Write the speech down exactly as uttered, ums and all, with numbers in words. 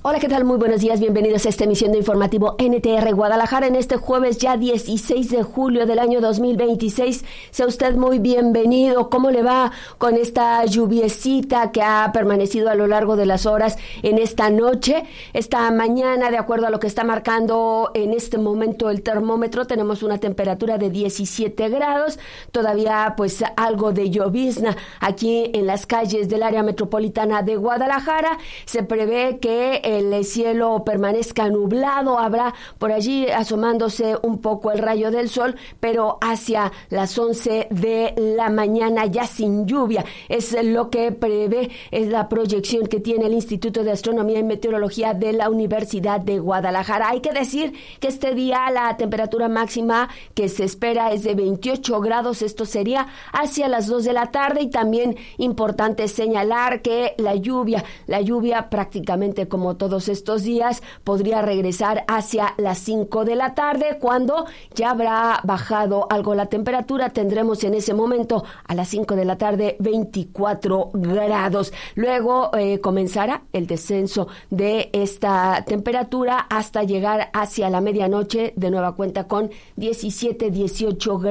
Hola, ¿qué tal? Muy buenos días, bienvenidos a esta emisión de Informativo N T R Guadalajara en este jueves ya dieciséis de julio del año dos mil veintiséis. Sea usted muy bienvenido. ¿Cómo le va con esta lluviecita que ha permanecido a lo largo de las horas en esta noche? Esta mañana, de acuerdo a lo que está marcando en este momento el termómetro, tenemos una temperatura de diecisiete grados, todavía pues algo de llovizna aquí en las calles del área metropolitana de Guadalajara. Se prevé que el cielo permanezca nublado, habrá por allí asomándose un poco el rayo del sol, pero hacia las once de la mañana ya sin lluvia. Es lo que prevé, es la proyección que tiene el Instituto de Astronomía y Meteorología de la Universidad de Guadalajara. Hay que decir que este día la temperatura máxima que se espera es de veintiocho grados, esto sería hacia las dos de la tarde, y también importante señalar que la lluvia, la lluvia prácticamente como todos estos días podría regresar hacia las cinco de la tarde, cuando ya habrá bajado algo la temperatura. Tendremos en ese momento a las cinco de la tarde veinticuatro grados. Luego eh, comenzará el descenso de esta temperatura hasta llegar hacia la medianoche, de nueva cuenta con diecisiete, dieciocho grados.